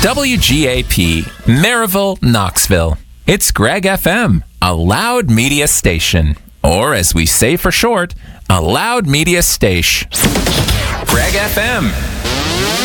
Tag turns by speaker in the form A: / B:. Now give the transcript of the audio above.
A: WGAP, Maryville, Knoxville. It's Greg FM, a loud media station. Or as we say for short, a loud media station. Greg FM.